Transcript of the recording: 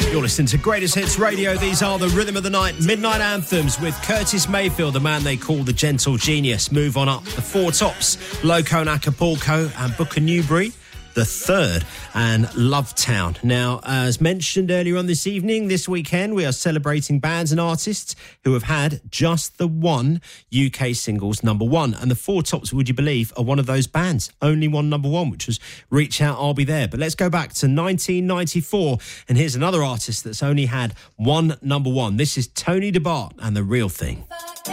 You're listening to Greatest Hits Radio. These are the Rhythm of the Night Midnight Anthems with Curtis Mayfield, the man they call the Gentle Genius. Move on up. The Four Tops, Loco and Acapulco, and Booker Newbury, the Third, and Lovetown. Now, as mentioned earlier on this evening, this weekend, we are celebrating bands and artists who have had just the one UK singles number one. And the Four Tops, would you believe, are one of those bands. Only one number one, which was Reach Out, I'll Be There. But let's go back to 1994. And here's another artist that's only had one number one. This is Tony DeBart and The Real Thing.